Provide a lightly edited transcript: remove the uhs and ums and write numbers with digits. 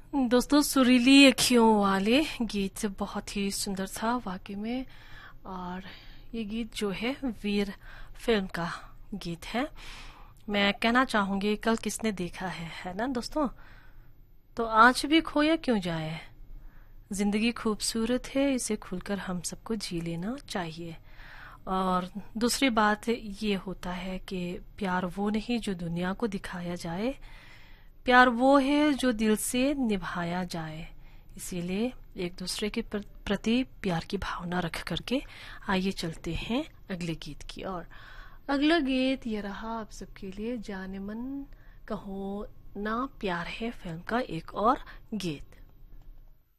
दोस्तों, सुरीली अखियों वाले गीत बहुत ही सुंदर था वाकई में। और ये गीत जो है वीर फिल्म का गीत है। मैं कहना चाहूंगी कल किसने देखा है ना दोस्तों। तो आज भी खोया क्यों जाए, जिंदगी खूबसूरत है, इसे खुलकर हम सबको जी लेना चाहिए। और दूसरी बात ये होता है कि प्यार वो नहीं जो दुनिया को दिखाया जाए, प्यार वो है जो दिल से निभाया जाए। इसीलिए एक दूसरे के प्रति प्यार की भावना रख करके आइए चलते हैं अगले गीत की ओर। अगला गीत ये रहा आप सबके लिए, जाने मन कहो ना प्यार है फिल्म का एक और गीत।